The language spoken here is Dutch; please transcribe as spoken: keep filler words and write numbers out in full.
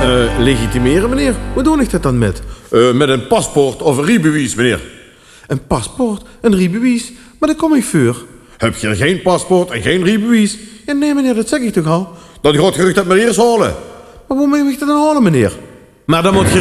Uh, legitimeren, meneer? Hoe doe ik dat dan met? Uh, met een paspoort of een rijbewijs, meneer. Een paspoort? Een rijbewijs? Maar dat kom ik voor. Heb je geen paspoort en geen rijbewijs? Ja, nee, meneer, dat zeg ik toch al? Dan gaat gerucht dat meneer eens halen. Maar hoe moet ik dat dan halen, meneer? Maar dan moet je